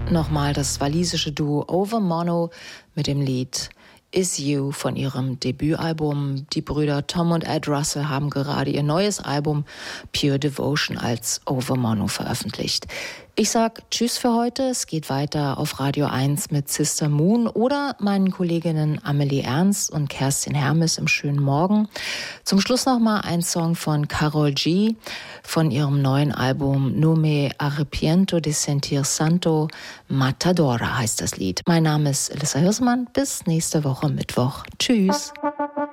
Nochmal das walisische Duo Overmono mit dem Lied Is You von ihrem Debütalbum. Die Brüder Tom und Ed Russell haben gerade ihr neues Album Pure Devotion als Overmono veröffentlicht. Ich sag Tschüss für heute. Es geht weiter auf Radio 1 mit Sister Moon oder meinen Kolleginnen Amelie Ernst und Kerstin Hermes im schönen Morgen. Zum Schluss nochmal ein Song von Karol G von ihrem neuen Album No Me Arrepiento de Sentir Santo. Matadora heißt das Lied. Mein Name ist Elissa Hirsemann. Bis nächste Woche Mittwoch. Tschüss.